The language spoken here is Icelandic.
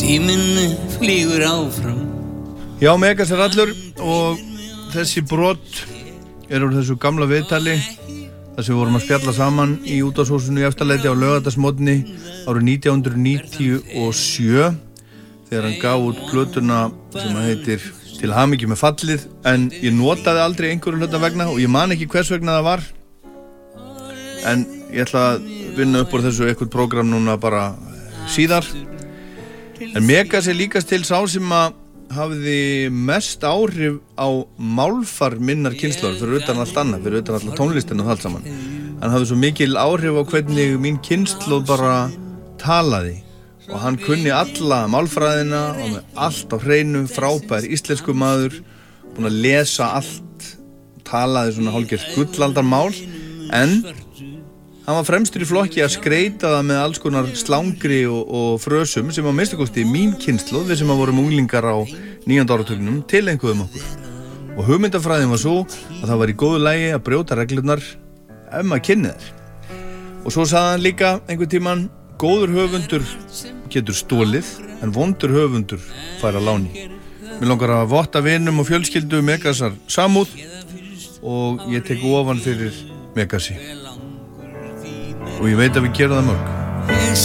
Tíminn flýgur áfram. Já, Megas allur og þessi brot úr þessu gamla viðtali þar sem við vorum að spjalla saman í útvarpshúsinu í Efstaleiti á laugardagsmorgni árið 1997 þegar hann gaf út plötuna sem heitir Til hamingju með fallið, en ég notaði aldrei einhverju hluta vegna og ég man ekki hvers vegna það var, en ég ætla að vinna upp úr þessu eitthvað prógram núna bara síðar. En Megas líkast til sá sem að hafði mest áhrif á málfar minnar kynslóðar fyrir utan allt annað, fyrir utan alla tónlistina og allt saman. Hann hafði svo mikil áhrif á hvernig mín kynslóð bara talaði og hann kunni alla málfræðina og með allt á hreinu, frábær íslensku maður, búinn að lesa allt, talaði svona hálfgert gullaldarmál, en hann var fremstur í flokki að skreita það með alls konar slangri og frösum sem að minnstakosti mín kynslóð, við sem að vorum unglingar á 9. áratugnum, tileinkuðum okkur. Og hugmyndafræðin var svo að það var í góðu lagi að brjóta reglurnar ef maður kynni þær. Og svo sagði hann líka einhvern tímann, góður höfundur getur stólið, en vondur höfundur fær að láni. Mér langar að votta vinum og fjölskyldu Megasar samúð og ég tek ofan fyrir Megasi. Og ég veit að við gerum það mörg.